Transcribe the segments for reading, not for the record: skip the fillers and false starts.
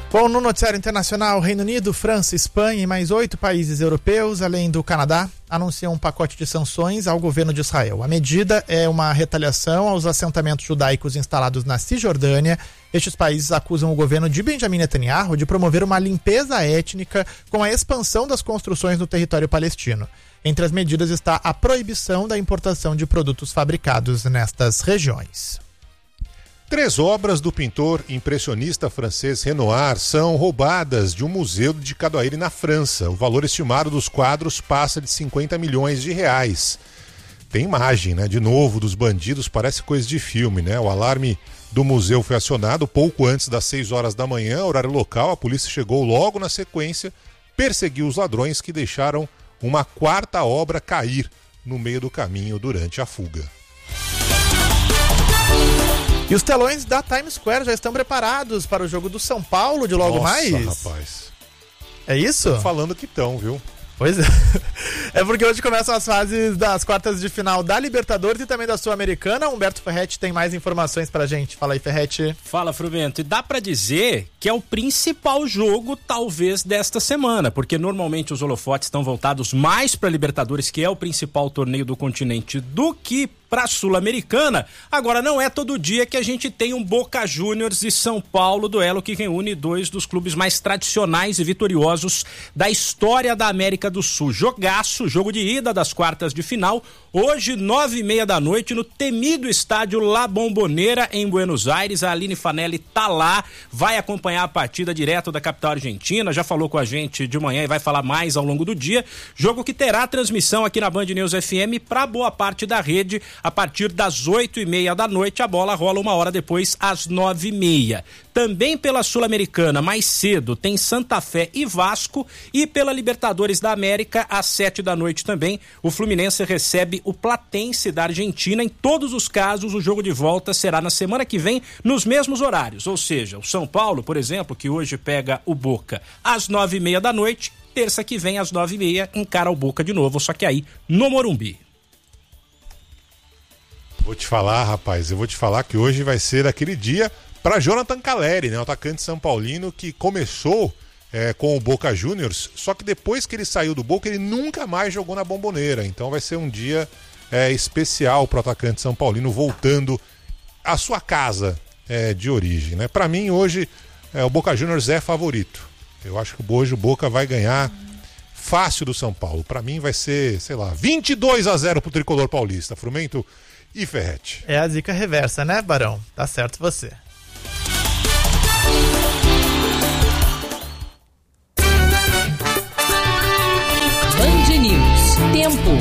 Bom, no noticiário internacional, Reino Unido, França, Espanha e mais 8 países europeus, além do Canadá, anunciam um pacote de sanções ao governo de Israel. A medida é uma retaliação aos assentamentos judaicos instalados na Cisjordânia. Estes países acusam o governo de Benjamin Netanyahu de promover uma limpeza étnica com a expansão das construções no território palestino. Entre as medidas está a proibição da importação de produtos fabricados nestas regiões. 3 obras do pintor impressionista francês Renoir são roubadas de um museu dedicado a ele na França. O valor estimado dos quadros passa de 50 milhões de reais. Tem imagem, né? De novo, dos bandidos, parece coisa de filme, né? O alarme do museu foi acionado pouco antes das 6 horas da manhã, horário local. A polícia chegou logo na sequência, perseguiu os ladrões que deixaram uma 4ª obra cair no meio do caminho durante a fuga. E os telões da Times Square já estão preparados para o jogo do São Paulo de logo mais? Nossa, rapaz. É isso? Tô falando que estão, viu? Pois é. É porque hoje começam as fases das quartas de final da Libertadores e também da Sul-Americana. Humberto Ferretti tem mais informações pra gente. Fala aí, Ferretti. Fala, Frumento. E dá pra dizer que é o principal jogo, talvez, desta semana, porque normalmente os holofotes estão voltados mais pra Libertadores, que é o principal torneio do continente, do que pra Sul-Americana. Agora, não é todo dia que a gente tem um Boca Juniors e São Paulo, duelo que reúne 2 dos clubes mais tradicionais e vitoriosos da história da América do Sul. Jogaço, jogo de ida das quartas de final, hoje 9h30 da noite no temido estádio La Bombonera em Buenos Aires. A Aline Fanelli tá lá, vai acompanhar a partida direto da capital argentina, já falou com a gente de manhã e vai falar mais ao longo do dia. Jogo que terá transmissão aqui na Band News FM para boa parte da rede a partir das 8h30 da noite. A bola rola 1 hora depois, às 9h30. Também pela Sul-Americana, mais cedo, tem Santa Fé e Vasco, e pela Libertadores da América, às 7 da noite também, o Fluminense recebe o Platense da Argentina. Em todos os casos, o jogo de volta será na semana que vem, nos mesmos horários, ou seja, o São Paulo, por exemplo, que hoje pega o Boca às 9h30 da noite, terça que vem às 9h30 encara o Boca de novo, só que aí no Morumbi. Vou te falar, rapaz, eu vou te falar que hoje vai ser aquele dia para Jonathan Calleri, né, o atacante são paulino que começou com o Boca Juniors, só que depois que ele saiu do Boca, ele nunca mais jogou na Bombonera. Então vai ser um dia especial para o atacante são paulino voltando à sua casa de origem, né? Para mim hoje o Boca Juniors é favorito. Eu acho que hoje o Boca vai ganhar fácil do São Paulo. Para mim vai ser, sei lá, 22-0 pro tricolor paulista. Frumento e Ferretti. É a zica reversa, né, Barão? Tá certo você. Band News. Tempo.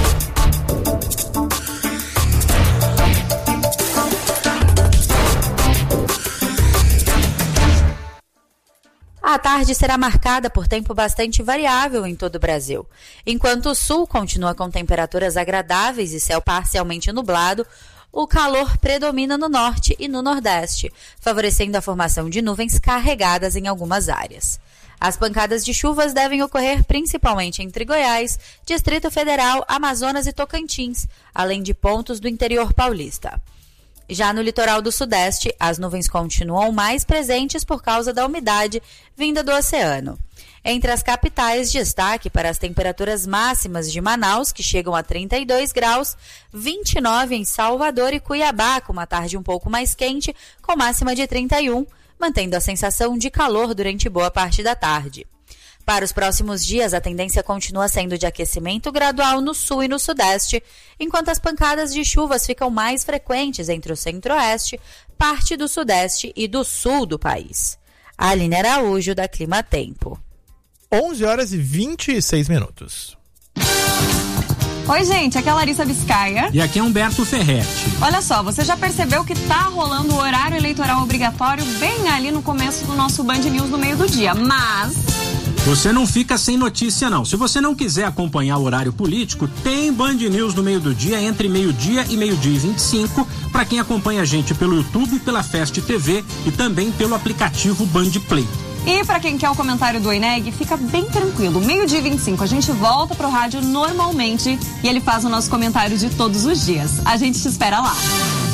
A tarde será marcada por tempo bastante variável em todo o Brasil. Enquanto o sul continua com temperaturas agradáveis e céu parcialmente nublado, o calor predomina no norte e no nordeste, favorecendo a formação de nuvens carregadas em algumas áreas. As pancadas de chuvas devem ocorrer principalmente entre Goiás, Distrito Federal, Amazonas e Tocantins, além de pontos do interior paulista. Já no litoral do sudeste, as nuvens continuam mais presentes por causa da umidade vinda do oceano. Entre as capitais, destaque para as temperaturas máximas de Manaus, que chegam a 32 graus, 29 em Salvador e Cuiabá, com uma tarde um pouco mais quente, com máxima de 31, mantendo a sensação de calor durante boa parte da tarde. Para os próximos dias, a tendência continua sendo de aquecimento gradual no sul e no sudeste, enquanto as pancadas de chuvas ficam mais frequentes entre o centro-oeste, parte do sudeste e do sul do país. Aline Araújo, da Clima Tempo. 11 horas e 26 minutos. Oi, gente, aqui é a Larissa Biscaia. E aqui é Humberto Ferretti. Olha só, você já percebeu que tá rolando o horário eleitoral obrigatório bem ali no começo do nosso Band News no meio do dia, mas... Você não fica sem notícia, não. Se você não quiser acompanhar o horário político, tem Band News no meio do dia, entre meio-dia e meio-dia e 25, para quem acompanha a gente pelo YouTube, pela Fast TV e também pelo aplicativo Band Play. E para quem quer o comentário do Eneg, fica bem tranquilo. Meio-dia e 25, a gente volta pro rádio normalmente e ele faz o nosso comentário de todos os dias. A gente te espera lá.